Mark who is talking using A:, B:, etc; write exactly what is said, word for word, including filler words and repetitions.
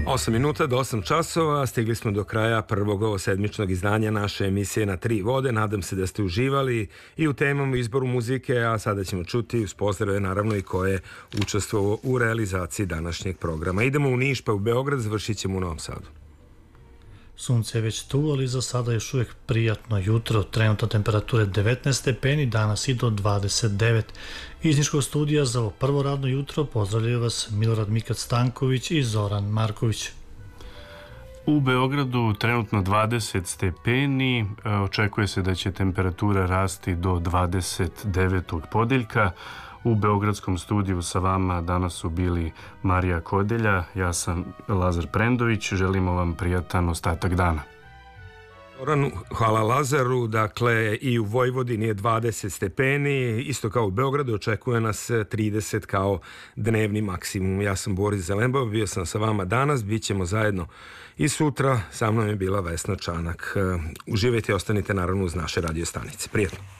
A: osam minuta do osam časova, stigli smo do kraja prvog ovosedmičnog izdanja naše emisije Na tri vode. Nadam se da ste uživali i u temama izboru muzike, a sada ćemo čuti uz pozdrave naravno i ko je učestvovao u realizaciji današnjeg programa. Idemo u Niš pa u Beograd, završit ćemo u Novom Sadu.
B: Sunce je već tu, ali za sada još uvijek prijatno jutro. Trenutna temperatura je devetnaest stepeni, danas i do dvadeset devet. Iz Niškog studija za ovo prvo radno jutro pozdravljaju vas Milorad Mikać Stanković i Zoran Marković.
C: U Beogradu trenutno dvadeset stepeni, očekuje se da će temperatura rasti do dvadeset devetog podeljka. U Beogradskom studiju sa vama danas su bili Marija Kodelja, ja sam Lazar Prendović, želimo vam prijatan ostatak dana.
A: Hvala Lazaru, dakle i u Vojvodini je dvadeset stepeni, isto kao u Beogradu, očekuje nas trideset kao dnevni maksimum. Ja sam Boris Zelenbov, bio sam sa vama danas, bit ćemo zajedno i sutra, sa mnom je bila Vesna Čanak. Uživajte i ostanite naravno uz naše radio stanice. Prijetno.